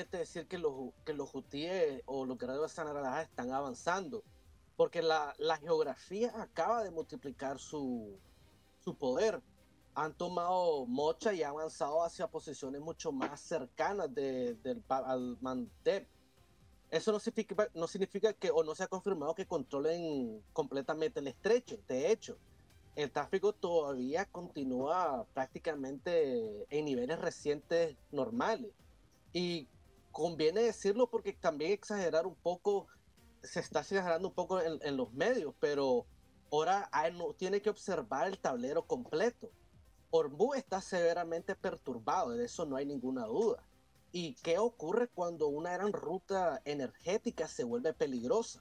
realmente decir que los hutíes o los guerreros de Sanaralá están avanzando, porque la geografía acaba de multiplicar su poder. Han tomado Mocha y han avanzado hacia posiciones mucho más cercanas al Mandeb. Eso no significa que, o no se ha confirmado que controlen completamente el estrecho. De hecho, el tráfico todavía continúa prácticamente en niveles recientes normales. Y conviene decirlo porque también exagerar un poco, se está exagerando un poco en los medios, pero ahora no tiene que observar el tablero completo. Hormuz está severamente perturbado, de eso no hay ninguna duda. ¿Y qué ocurre cuando una gran ruta energética se vuelve peligrosa?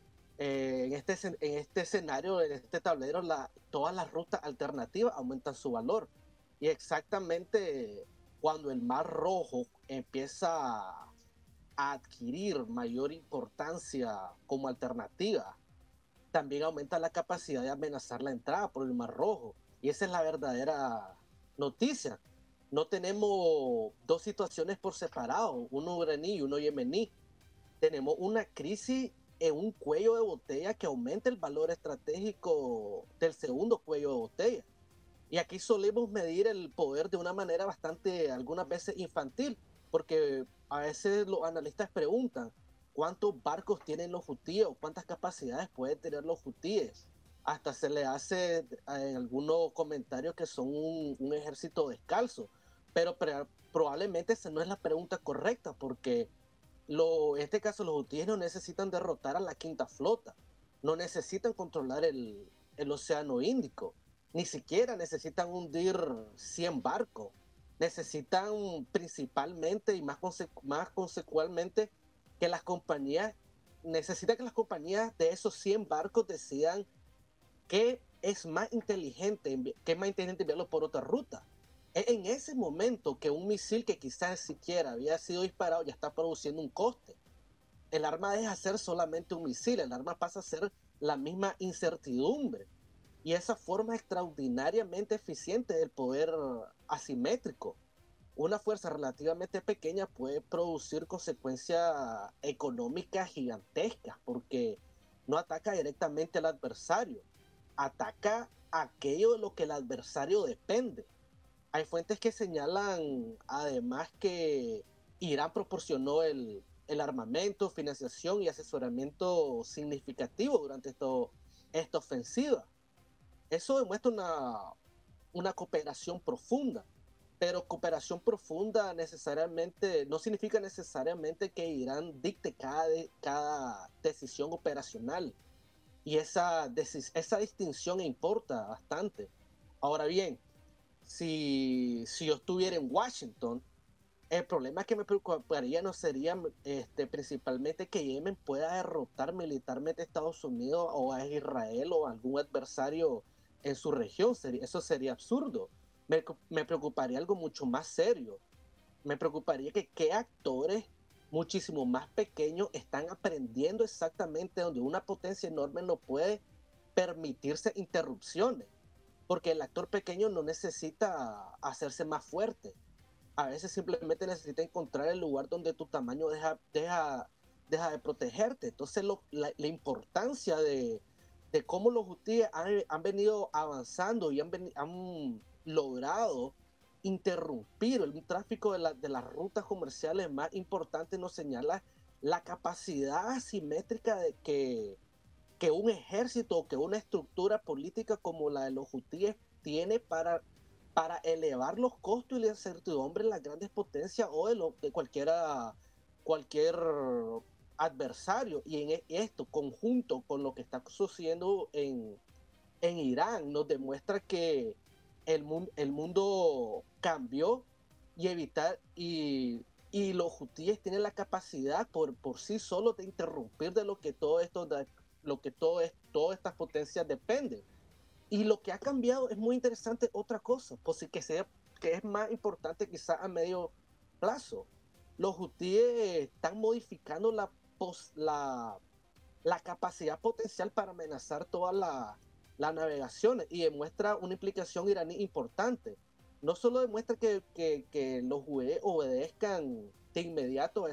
En este escenario, en este tablero, todas las rutas alternativas aumentan su valor. Y exactamente cuando el Mar Rojo empieza a adquirir mayor importancia como alternativa, también aumenta la capacidad de amenazar la entrada por el Mar Rojo. Y esa es la verdadera noticia. No tenemos dos situaciones por separado, uno iraní y uno yemení. Tenemos una crisis en un cuello de botella que aumenta el valor estratégico del segundo cuello de botella. Y aquí solemos medir el poder de una manera bastante, algunas veces infantil, porque a veces los analistas preguntan cuántos barcos tienen los hutíes o cuántas capacidades pueden tener los hutíes. Hasta se le hace en algunos comentarios que son un ejército descalzo, pero probablemente esa no es la pregunta correcta, porque en este caso los hutíes no necesitan derrotar a la quinta flota, no necesitan controlar el océano Índico, ni siquiera necesitan hundir 100 barcos, necesitan principalmente y más consecuentemente que las compañías, necesitan que las compañías de esos 100 barcos decidan qué es más inteligente, qué es más inteligente enviarlo por otra ruta. Es en ese momento que un misil que quizás siquiera había sido disparado ya está produciendo un coste. El arma deja de ser solamente un misil, el arma pasa a ser la misma incertidumbre. Y esa forma extraordinariamente eficiente del poder asimétrico. Una fuerza relativamente pequeña puede producir consecuencias económicas gigantescas porque no ataca directamente al adversario, ataca aquello de lo que el adversario depende. Hay fuentes que señalan además que Irán proporcionó el armamento, financiación y asesoramiento significativo durante esta ofensiva. Eso demuestra una cooperación profunda, pero cooperación profunda necesariamente no significa necesariamente que Irán dicte cada decisión operacional, y esa distinción importa bastante. Ahora bien, si yo estuviera en Washington, el problema que me preocuparía no sería principalmente que Yemen pueda derrotar militarmente a Estados Unidos o a Israel o a algún adversario en su región. Eso sería absurdo. Me preocuparía algo mucho más serio. Me preocuparía que qué actores muchísimo más pequeños están aprendiendo exactamente donde una potencia enorme no puede permitirse interrupciones. Porque el actor pequeño no necesita hacerse más fuerte, a veces simplemente necesitas encontrar el lugar donde tu tamaño deja de protegerte. Entonces la importancia de cómo los hutíes han venido avanzando y han logrado interrumpir el tráfico de las rutas comerciales más importantes nos señala la capacidad asimétrica de que un ejército o que una estructura política como la de los hutíes tiene para elevar los costos y la incertidumbre en las grandes potencias o de cualquier adversario. Y en esto, conjunto con lo que está sucediendo en Irán, nos demuestra que el mundo cambió y y los hutíes tienen la capacidad por sí solos de interrumpir de lo que todo esto, de lo que todas estas potencias dependen. Y lo que ha cambiado es muy interesante otra cosa, pues que es más importante quizás a medio plazo. Los hutíes están modificando la capacidad potencial para amenazar todas las navegaciones y demuestra una implicación iraní importante. No solo demuestra que los hutíes obedezcan de inmediato